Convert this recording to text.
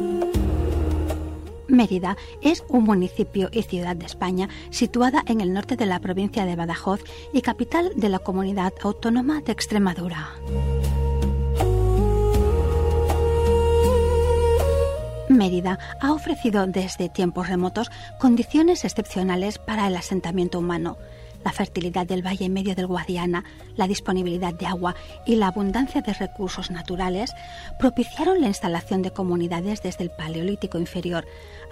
Mérida es un municipio y ciudad de España situada en el norte de la provincia de Badajoz y capital de la comunidad autónoma de Extremadura. Mérida ha ofrecido desde tiempos remotos condiciones excepcionales para el asentamiento humano. La fertilidad del valle medio del Guadiana, la disponibilidad de agua y la abundancia de recursos naturales propiciaron la instalación de comunidades desde el Paleolítico inferior